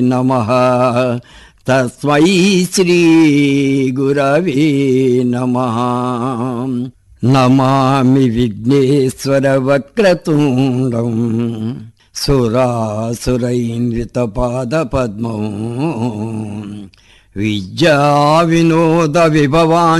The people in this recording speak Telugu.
నమః. తస్మై శ్రీ గురవే నమః. నమామి విఘ్నేశ్వర వక్రతుండం సురాసురైన్వితపాదపద్మం. విద్యా వినోద విభవాన్